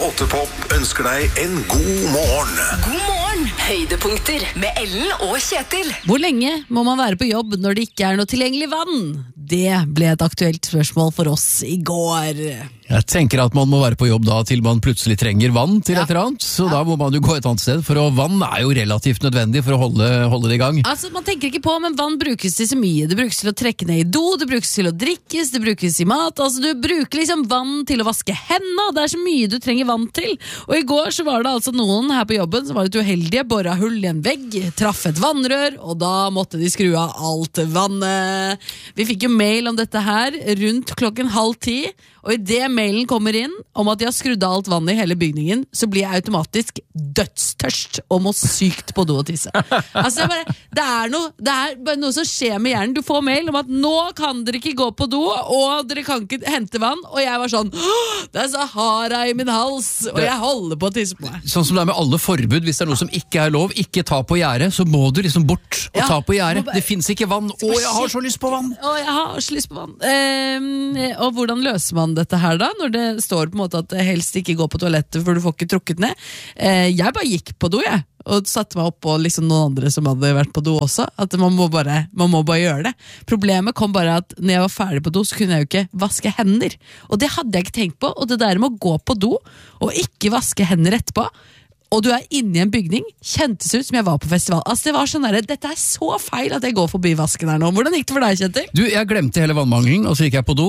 8 Pop ønsker deg en god morgen. God morgen, høydepunkter med Ellen og Kjetil. Hvor lenge må man være på jobb når det ikke er noe tilgjengelig vann? Det ble et aktuelt spørsmål for oss i går. Jeg tenker at man må være på jobb da til man plutselig trenger vann til et eller annet, så da må man jo gå et annet sted, for vann er jo relativt nødvendig for å holde det i gang. Altså, man tenker ikke på, men vann brukes til så mye. Det brukes til å trekke ned i do, det brukes til å drikkes, det brukes i mat. Altså, du bruker liksom vann til å vaske hendene. Det er så mye du trenger vann til. Og i går så var det altså noen her på jobben som var litt uheldige, borra hull i en vegg, traff et vannrør, og da måtte de skru av alt vannet. Vi fikk jo mail om dette her rundt 9:30, og i det mailen kommer inn om at de har skrudd av alt vannet i hele bygningen, så blir jeg automatisk dødstørst og må sykt på do og tisse. Altså det er bare noe som skjer med hjernen. Du får mail om at nå kan dere ikke gå på do, og dere kan ikke hente vann, og jeg var sånn, det er Sahara i min hals, og jeg holder på å tisse på meg. Sånn som det er med alle forbud, hvis det er noe som ikke er lov, ikke ta på gjerdet, så må du liksom bort og ta på gjerdet. Det finnes ikke vann, og jeg har så lyst på vann. Jeg har så lyst på vann. Og hvordan løser man dette her da, når det står på en måte at det helst ikke går på toalettet, for du får ikke trukket ned? Jeg bare gikk på do, jeg, og satte meg opp og liksom noen andre som hadde vært på do også, at man må bare gjøre det. Problemet kom bare at når jeg var ferdig på do, så kunne jeg jo ikke vaske hender, og det hadde jeg ikke tenkt på. Og det der med å gå på do og ikke vaske hender etterpå, og du er inne i en bygning, kjentes ut som jeg var på festival. Altså det var sånn der, dette er så feil at jeg går forbi vasken her nå. Hvordan gikk det for deg, Kjetil? Du, jeg glemte hele vannmangelen, og så gikk jeg på do.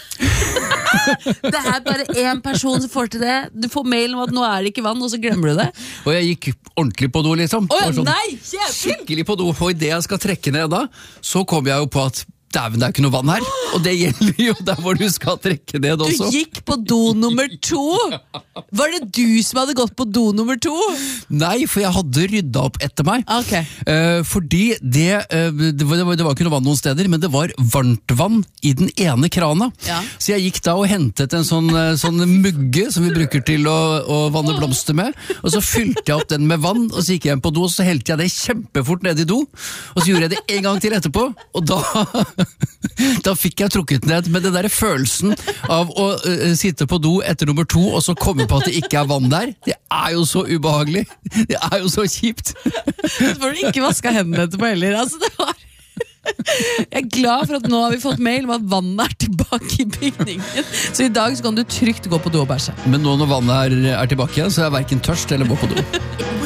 Det er bare en person som får til det. Du får mail om at nå er det ikke vann, og så glemmer du det. Og jeg gikk ordentlig på do, liksom. Sånn, nei, Kjetil! Skikkelig på do, og i det jeg skal trekke ned da, så kom jeg jo på at dæven, det er ikke noe vann her. Og det gjelder jo der hvor du skal trekke ned også. Du gikk på do nummer 2. Var det du som hadde gått på do nummer 2? Nei, for jeg hadde ryddet opp etter meg. Okay. Fordi det var ikke noe vann noen steder, men det var varmt vann i den ene krana. Ja. Så jeg gikk da og hentet en sånn mugge som vi bruker til å vanne blomster med, og så fylte jeg opp den med vann, og så gikk jeg hjem på do, og så helte jeg det kjempefort ned i do, og så gjorde jeg det en gang til etterpå, og da fikk jeg trukket ned med den der følelsen av å sitte på do etter nummer 2 og så komme på at det ikke er vann der. Det er jo så ubehagelig. Det er jo så kjipt. Så får du ikke vaske hendene etterpå heller. Altså, det var... Jeg er glad for at nå har vi fått mail om at vannet er tilbake i bygningen. Så i dag så kan du trygt gå på do og bæsje. Men nå når vannet er tilbake igjen, så er jeg hverken tørst eller må på do.